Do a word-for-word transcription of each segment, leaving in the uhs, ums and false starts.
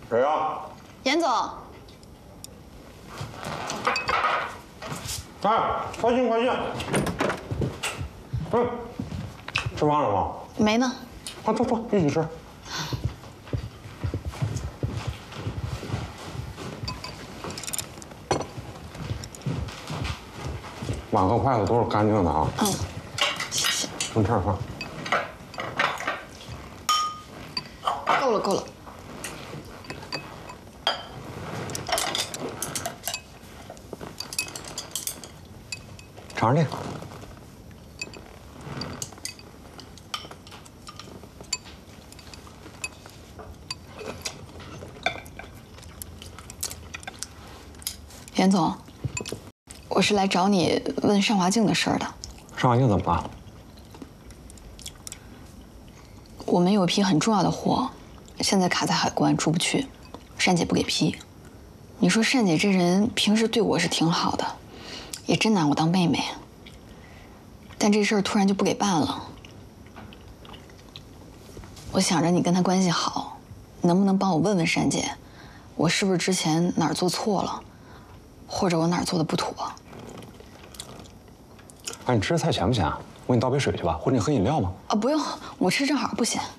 谁呀？ 严总。 哎，快进快进。嗯，吃饭了吗？ 没呢。 快坐坐，一起吃。碗和筷子都是干净的啊。 嗯，谢谢。 用这儿放。 够了够了。 尝尝这个。 严总，我是来找你问尚华镜的事儿的。 尚华镜怎么了？ 我们有一批很重要的货，现在卡在海关出不去，单姐不给批。你说单姐这人平时对我是挺好的，也真拿我当妹妹。但这事儿突然就不给办了。我想着你跟她关系好，能不能帮我问问单姐，我是不是之前哪儿做错了？或者我哪儿做的不妥？ 哎，你吃的菜咸不咸啊？我给你倒杯水去吧，或者你喝饮料吗？ 啊，不用，我吃正好，不咸。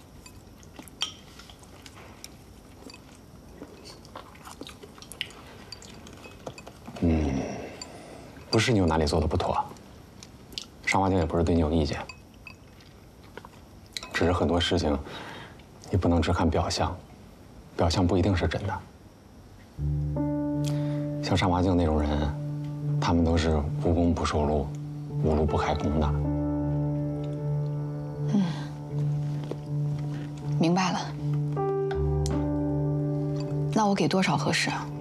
嗯，不是你有哪里做的不妥，尚华镜也不是对你有意见，只是很多事情你不能只看表象，表象不一定是真的。像尚华镜那种人，他们都是无功不受禄，无禄不开工的。 嗯，明白了。那我给多少合适啊？